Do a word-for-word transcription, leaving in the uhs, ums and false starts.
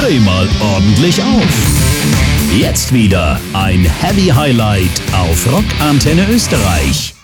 dreh mal ordentlich auf. Jetzt wieder ein Heavy Highlight auf Rock Antenne Österreich.